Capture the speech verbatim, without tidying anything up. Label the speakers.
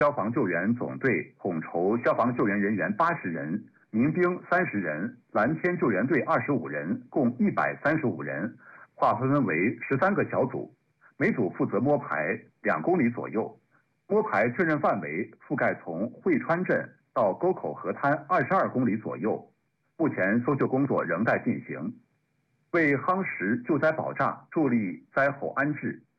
Speaker 1: 消防救援总队统筹消防救援人员八十人，民兵三十人，蓝天救援队二十五人，共一百三十五人，划分为十三个小组，每组负责摸排两公里左右。摸排确认范围覆盖从汇川镇到沟口河滩二十二公里左右。目前搜救工作仍在进行。为夯实救灾保障，助力灾后安置，